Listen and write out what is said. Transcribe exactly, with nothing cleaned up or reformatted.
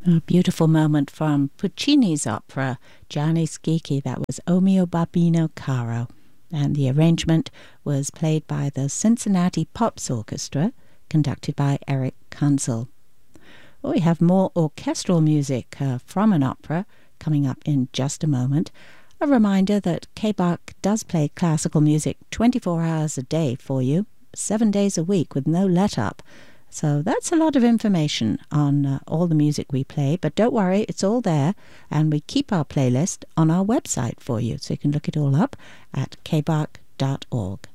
A beautiful moment from Puccini's opera, Gianni Schicchi. That was O mio babbino caro. And the arrangement was played by the Cincinnati Pops Orchestra, conducted by Eric Kunzel. Well, we have more orchestral music uh, from an opera coming up in just a moment. A reminder that K B A C does play classical music twenty-four hours a day for you, seven days a week with no let-up. So that's a lot of information on uh, all the music we play, but don't worry, it's all there, and we keep our playlist on our website for you, so you can look it all up at k b a c dot org.